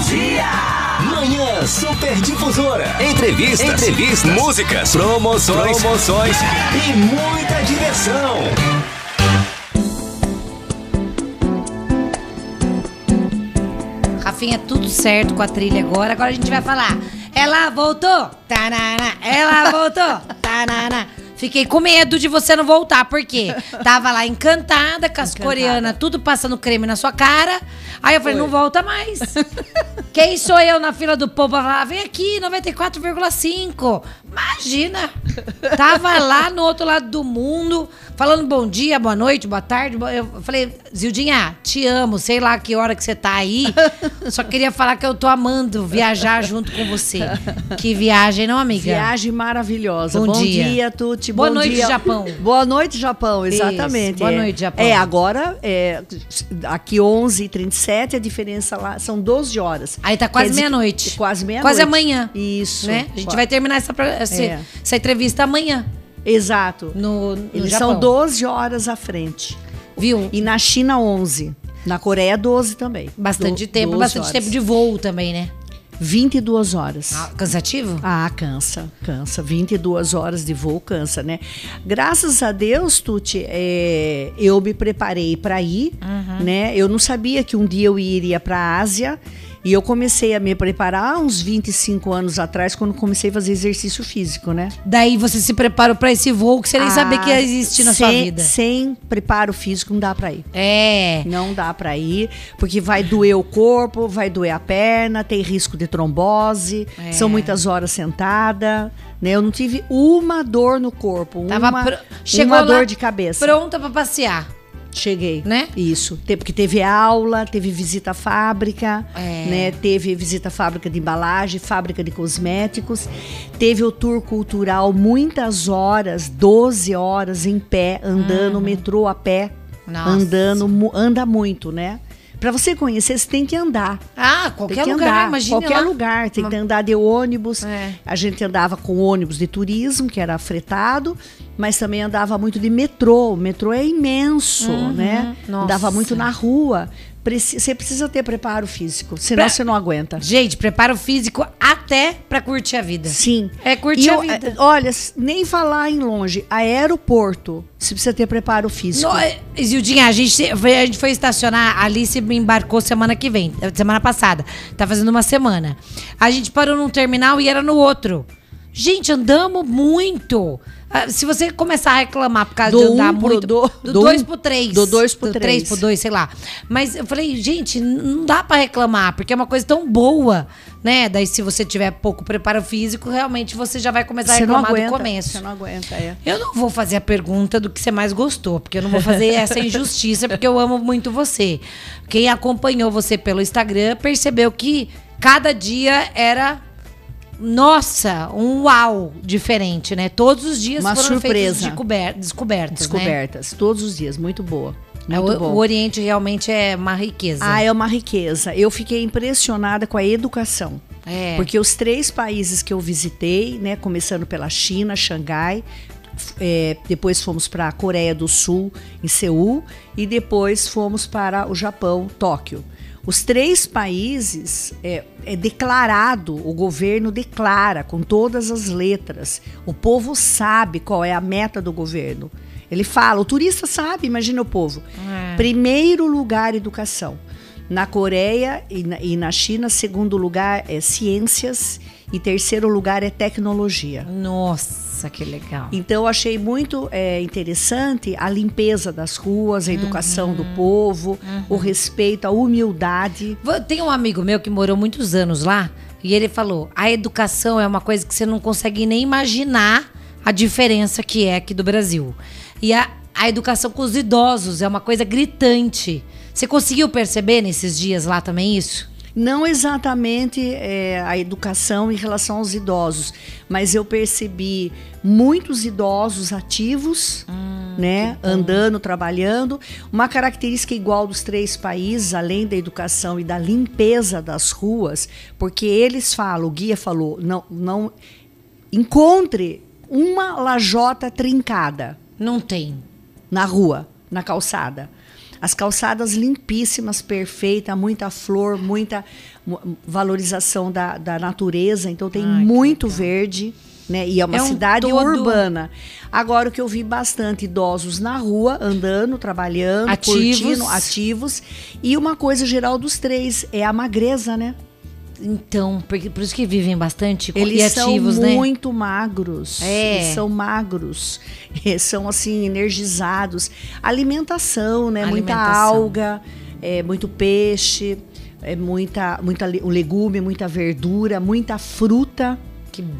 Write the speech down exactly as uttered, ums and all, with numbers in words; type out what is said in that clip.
dia! Manhã Super Difusora. Entrevistas, Entrevistas, músicas, promoções, promoções e muita diversão. Rafinha, tudo certo com a trilha agora. Agora a gente vai falar. Ela voltou, tanana. Ela voltou, tanana. Fiquei com medo de você não voltar, porque tava lá encantada com as coreanas, tudo passando creme na sua cara. Aí eu falei, Foi. não volta mais. Quem sou eu na fila do povo? Falar, vem aqui, noventa e quatro vírgula cinco. Imagina. Tava lá no outro lado do mundo, falando bom dia, boa noite, boa tarde. Eu falei, Zildinha, te amo, sei lá que hora que você tá aí. Só queria falar que eu tô amando viajar junto com você. Que viagem, não, amiga? Viagem maravilhosa. Bom, bom dia, dia Tuti. Boa bom noite, dia. Japão. Boa noite, Japão, exatamente. Isso. Boa é. noite, Japão. É, agora, é, aqui onze e trinta e sete, a diferença lá são doze horas. Aí tá quase meia-noite. Quase meia-noite. Quase amanhã. Isso. Né? A gente Quase. vai terminar essa, essa, é. essa entrevista amanhã. Exato. No, no Eles Japão. são doze horas à frente. Viu? E na China, onze. Na Coreia, doze também. Bastante Do, tempo, bastante horas. tempo de voo também, né? vinte e duas horas. Ah, cansativo? Ah, cansa, cansa. vinte e duas horas de voo cansa, né? Graças a Deus, Tuti, é, eu me preparei para ir, uhum. né? Eu não sabia que um dia eu iria para a Ásia. E eu comecei a me preparar uns vinte e cinco anos atrás, quando comecei a fazer exercício físico, né? Daí você se preparou para esse voo que você nem ah, sabia que ia existir na sem, sua vida. Sem preparo físico não dá para ir. É. Não dá para ir, porque vai doer o corpo, vai doer a perna, tem risco de trombose, é. são muitas horas sentada, né? Eu não tive uma dor no corpo, Tava uma, pr- Chegou uma lá dor de cabeça. Pronta para passear. Cheguei, né? Isso, porque teve aula, teve visita à fábrica, é. né? Teve visita à fábrica de embalagem, fábrica de cosméticos, teve o tour cultural, muitas horas, doze horas em pé, andando, uhum. metrô a pé, Nossa. andando, anda muito, né? Pra você conhecer, você tem que andar. Ah, qualquer lugar, andar, imagina Qualquer lá. lugar, tem que andar de ônibus. É. A gente andava com ônibus de turismo, que era fretado, mas também andava muito de metrô. O metrô é imenso, uhum. né? Nossa. Andava muito na rua. Preci- você precisa ter preparo físico, senão pra... você não aguenta. Gente, preparo físico até pra curtir a vida. Sim. É curtir e a eu, vida. Olha, nem falar em longe, aeroporto, você precisa ter preparo físico. No, Zildinha, a gente, foi, a gente foi estacionar, a Alice me embarcou semana que vem, semana passada. Tá fazendo uma semana. A gente parou num terminal e era no outro. Gente, andamos muito. Se você começar a reclamar por causa do de andar um muito... Do dois pro três. Do dois pro três. Do três. três pro dois, sei lá. Mas eu falei, gente, não dá pra reclamar, porque é uma coisa tão boa, né? Daí se você tiver pouco preparo físico, realmente você já vai começar você a reclamar aguenta, do começo. Você não aguenta, é. Eu não vou fazer a pergunta do que você mais gostou, porque eu não vou fazer essa injustiça, porque eu amo muito você. Quem acompanhou você pelo Instagram percebeu que cada dia era... Nossa, um uau diferente, né? Todos os dias Uma foram surpresa. feitas descober- descobertas, Descobertas, né? Todos os dias, muito boa. Muito o, bom. o Oriente realmente é uma riqueza. Ah, é uma riqueza. Eu fiquei impressionada com a educação. É. Porque os três países que eu visitei, né, começando pela China, Xangai, é, depois fomos para a Coreia do Sul, em Seul, e depois fomos para o Japão, Tóquio. Os três países, é, é declarado, o governo declara com todas as letras. O povo sabe qual é a meta do governo. Ele fala, o turista sabe, imagina o povo. É. Primeiro lugar, educação. Na Coreia e na, e na China, segundo lugar é ciências e terceiro lugar é tecnologia. Nossa, que legal. Então, eu achei muito é, interessante a limpeza das ruas, a educação uhum. do povo, uhum. o respeito, a humildade. Tem um amigo meu que morou muitos anos lá e ele falou, a educação é uma coisa que você não consegue nem imaginar a diferença que é aqui do Brasil. E a, a educação com os idosos é uma coisa gritante. Você conseguiu perceber nesses dias lá também isso? Não exatamente é, a educação em relação aos idosos, mas eu percebi muitos idosos ativos, hum, né, andando, trabalhando. Uma característica igual dos três países, além da educação e da limpeza das ruas, porque eles falam, o guia falou, não, não encontre uma lajota trincada. Não tem. Na rua, na calçada. As calçadas limpíssimas, perfeitas, muita flor, muita valorização da, da natureza. Então tem Ai, muito legal. verde, né? E é uma É um cidade todo- urbana. Agora, o que eu vi bastante idosos na rua, andando, trabalhando, Ativos. curtindo, ativos. E uma coisa geral dos três, é a magreza, né? Então, porque, por isso que vivem bastante com- Eles e ativos, são né? muito magros. É. Eles são magros. Eles são, assim, energizados. Alimentação, né? Muita Alimentação. alga, é, muito peixe, é, muita, muita le- um legume, muita verdura, muita fruta.